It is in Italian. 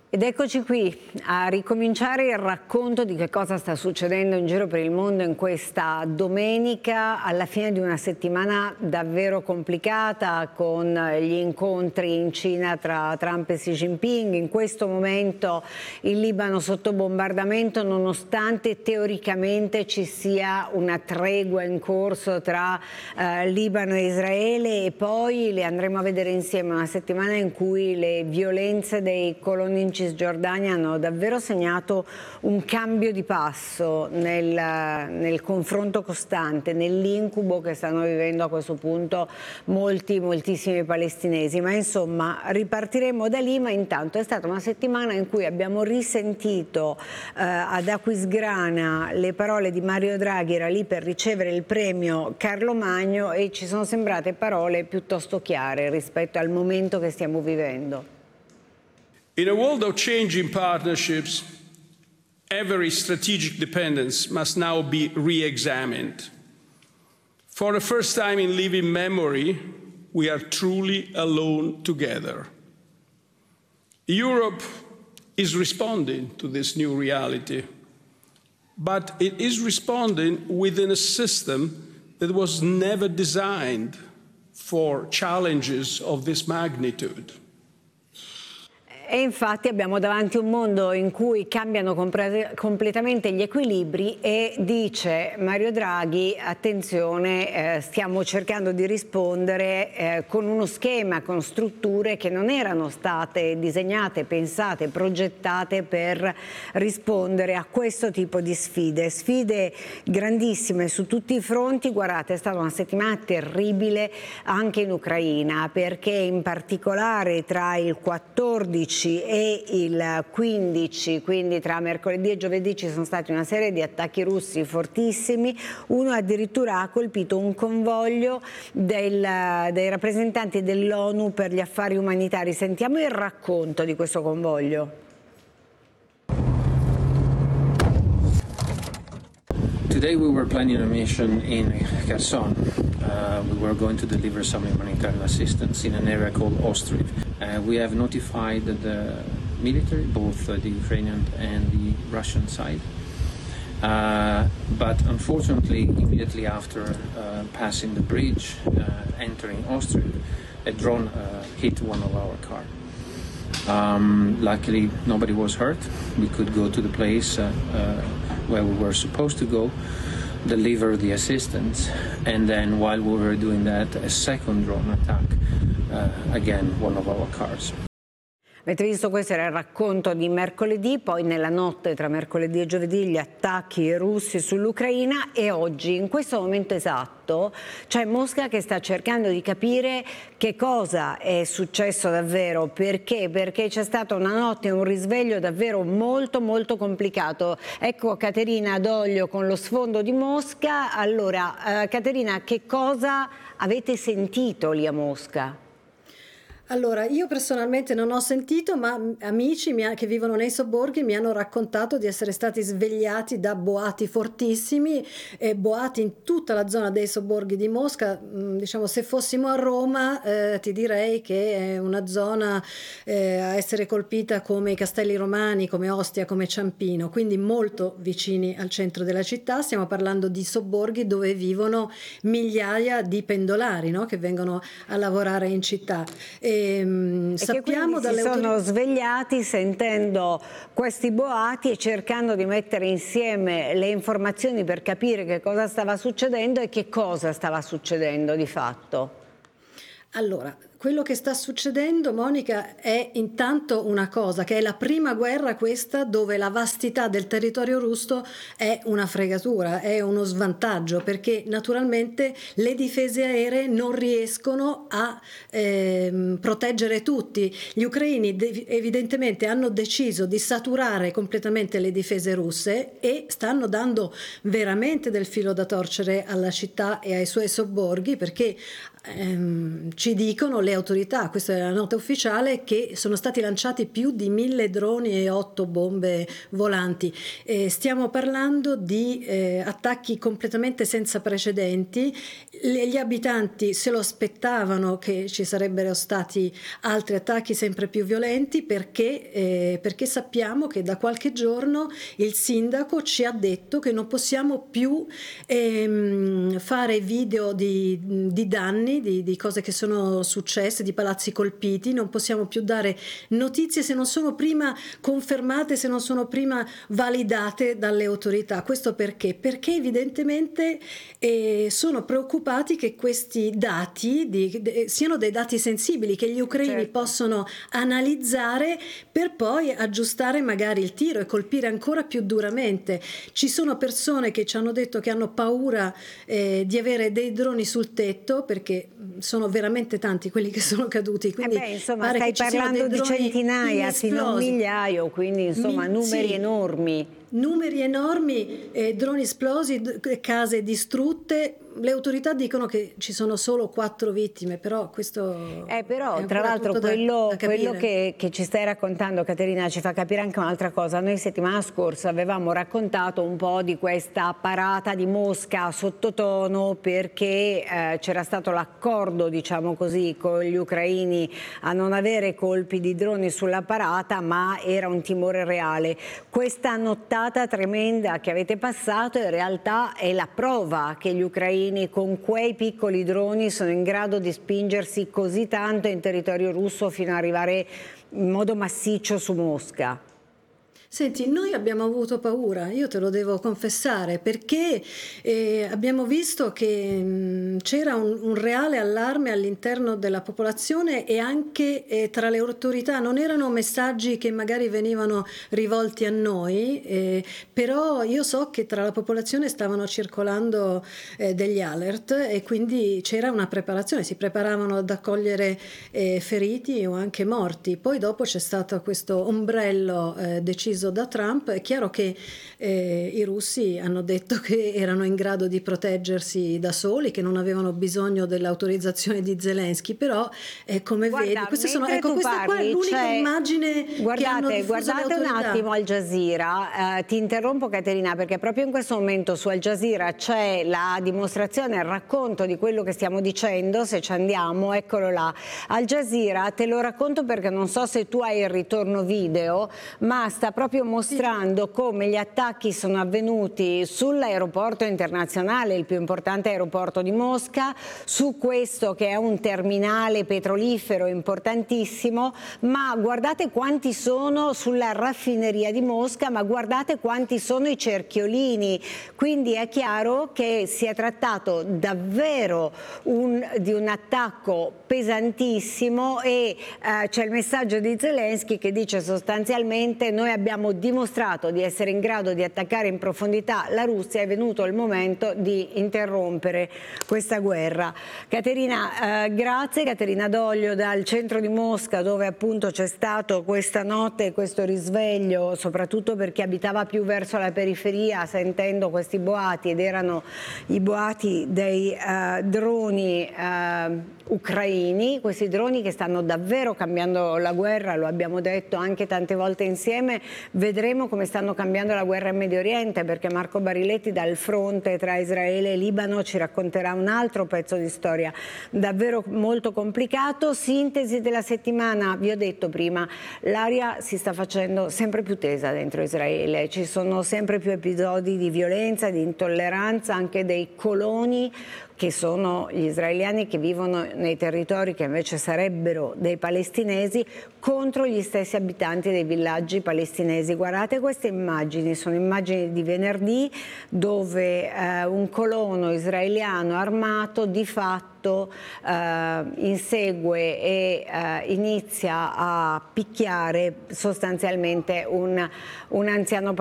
Ed eccoci qui a ricominciare il racconto di che cosa sta succedendo in giro per il mondo in questa domenica, alla fine di una settimana davvero complicata, con gli incontri in Cina tra Trump e Xi Jinping. In questo momento il Libano sotto bombardamento, nonostante teoricamente ci sia una tregua in corso tra Libano e Israele, e poi le andremo a vedere insieme, una settimana in cui le violenze dei coloni in Cisgiordania hanno davvero segnato un cambio di passo nel confronto costante, nell'incubo che stanno vivendo a questo punto moltissimi palestinesi. Ma insomma ripartiremo da lì, ma intanto è stata una settimana in cui abbiamo risentito ad Aquisgrana le parole di Mario Draghi, era lì per ricevere il premio Carlo Magno, e ci sono sembrate parole piuttosto chiare rispetto al momento che stiamo vivendo. In a world of changing partnerships, every strategic dependence must now be re-examined. For the first time in living memory, we are truly alone together. Europe is responding to this new reality, but it is responding within a system that was never designed for challenges of this magnitude. E infatti abbiamo davanti un mondo in cui cambiano completamente gli equilibri, e dice Mario Draghi: attenzione, stiamo cercando di rispondere con uno schema, con strutture che non erano state disegnate, pensate, progettate per rispondere a questo tipo di sfide grandissime su tutti i fronti. Guardate, è stata una settimana terribile anche in Ucraina, perché in particolare tra il 14 e il 15, quindi tra mercoledì e giovedì, ci sono stati una serie di attacchi russi fortissimi. Uno addirittura ha colpito un convoglio dei rappresentanti dell'ONU per gli affari umanitari. Sentiamo il racconto di questo convoglio. Today we were planning a mission in Kherson. We were going to deliver some humanitarian assistance in an area called Ostriv. We have notified the military, both the Ukrainian and the Russian side. But unfortunately, immediately after passing the bridge, entering Ostriv, a drone hit one of our cars. Luckily, nobody was hurt. We could go to the place where we were supposed to go, deliver the assistance, and then while we were doing that, a second drone attack, again, one of our cars. Avete visto, questo era il racconto di mercoledì, poi nella notte tra mercoledì e giovedì gli attacchi russi sull'Ucraina, e oggi, in questo momento esatto, c'è Mosca che sta cercando di capire che cosa è successo davvero, perché c'è stata una notte, un risveglio davvero molto complicato. Ecco Caterina Doglio con lo sfondo di Mosca. Allora, Caterina, che cosa avete sentito lì a Mosca? Allora, io personalmente non ho sentito, ma amici che vivono nei sobborghi mi hanno raccontato di essere stati svegliati da boati fortissimi, boati in tutta la zona dei sobborghi di Mosca. Diciamo, se fossimo a Roma, ti direi che è una zona a essere colpita come i Castelli Romani, come Ostia, come Ciampino, quindi molto vicini al centro della città. Stiamo parlando di sobborghi dove vivono migliaia di pendolari, no? Che vengono a lavorare in città. Sappiamo si sono svegliati sentendo questi boati e cercando di mettere insieme le informazioni per capire che cosa stava succedendo e che cosa stava succedendo di fatto. Allora, quello che sta succedendo, Monica, è intanto una cosa, che è la prima guerra questa dove la vastità del territorio russo è una fregatura, è uno svantaggio, perché naturalmente le difese aeree non riescono a proteggere tutti. Gli ucraini evidentemente hanno deciso di saturare completamente le difese russe e stanno dando veramente del filo da torcere alla città e ai suoi sobborghi, perché ci dicono le autorità, questa è la nota ufficiale, che sono stati lanciati più di 1000 droni e 8 bombe volanti. Stiamo parlando di attacchi completamente senza precedenti. Gli abitanti se lo aspettavano che ci sarebbero stati altri attacchi sempre più violenti, perché sappiamo che da qualche giorno il sindaco ci ha detto che non possiamo più fare video di danni, di cose che sono successe, di palazzi colpiti. Non possiamo più dare notizie se non sono prima confermate, se non sono prima validate dalle autorità. Questo perché? Perché evidentemente sono preoccupati che questi dati siano dei dati sensibili, che gli ucraini possono analizzare per poi aggiustare magari il tiro e colpire ancora più duramente. Ci sono persone che ci hanno detto che hanno paura di avere dei droni sul tetto, perché sono veramente tanti quelli che sono caduti. Quindi insomma, stai parlando di centinaia fino a un migliaio, quindi insomma numeri enormi. Numeri enormi, droni esplosi, case distrutte. Le autorità dicono che ci sono solo 4 vittime, però questo però è tra l'altro quello che ci stai raccontando, Caterina, ci fa capire anche un'altra cosa. Noi settimana scorsa avevamo raccontato un po' di questa parata di Mosca sottotono, perché c'era stato l'accordo, diciamo così, con gli ucraini a non avere colpi di droni sulla parata, ma era un timore reale. Questa nottata tremenda che avete passato in realtà è la prova che gli ucraini con quei piccoli droni sono in grado di spingersi così tanto in territorio russo fino ad arrivare in modo massiccio su Mosca. Senti, noi abbiamo avuto paura, io te lo devo confessare, perché abbiamo visto che c'era un reale allarme all'interno della popolazione e anche tra le autorità. Non erano messaggi che magari venivano rivolti a noi, però io so che tra la popolazione stavano circolando degli alert, e quindi c'era una preparazione, si preparavano ad accogliere feriti o anche morti. Poi dopo c'è stato questo ombrello deciso da Trump. È chiaro che i russi hanno detto che erano in grado di proteggersi da soli, che non avevano bisogno dell'autorizzazione di Zelensky, però come vedi, questa qua è l'unica immagine che hanno diffuso le autorità. Guardate un attimo Al Jazeera, ti interrompo Caterina, perché proprio in questo momento su Al Jazeera c'è la dimostrazione, il racconto di quello che stiamo dicendo. Se ci andiamo, eccolo là. Al Jazeera, te lo racconto perché non so se tu hai il ritorno video, ma sta proprio mostrando come gli attacchi sono avvenuti sull'aeroporto internazionale, il più importante aeroporto di Mosca, su questo che è un terminale petrolifero importantissimo, ma guardate quanti sono sulla raffineria di Mosca, ma guardate quanti sono i cerchiolini. Quindi è chiaro che si è trattato davvero di un attacco pesantissimo, e c'è il messaggio di Zelensky che dice sostanzialmente: noi abbiamo dimostrato di essere in grado di attaccare in profondità la Russia, è venuto il momento di interrompere questa guerra. Caterina, grazie. Caterina Doglio dal centro di Mosca, dove appunto c'è stato questa notte, questo risveglio, soprattutto per chi abitava più verso la periferia, sentendo questi boati, ed erano i boati dei droni ucraini, questi droni che stanno davvero cambiando la guerra, lo abbiamo detto anche tante volte insieme. Vedremo come stanno cambiando la guerra in Medio Oriente, perché Marco Bariletti dal fronte tra Israele e Libano ci racconterà un altro pezzo di storia davvero molto complicato. Sintesi della settimana, vi ho detto prima, l'aria si sta facendo sempre più tesa dentro Israele, ci sono sempre più episodi di violenza, di intolleranza anche dei coloni, che sono gli israeliani che vivono nei territori che invece sarebbero dei palestinesi, contro gli stessi abitanti dei villaggi palestinesi. Guardate queste immagini, sono immagini di venerdì, dove un colono israeliano armato di fatto insegue e inizia a picchiare sostanzialmente un anziano